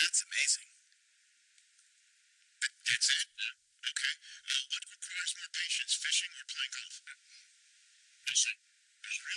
That's amazing. That's it? Okay. What requires more patience, fishing or playing golf? Fishing.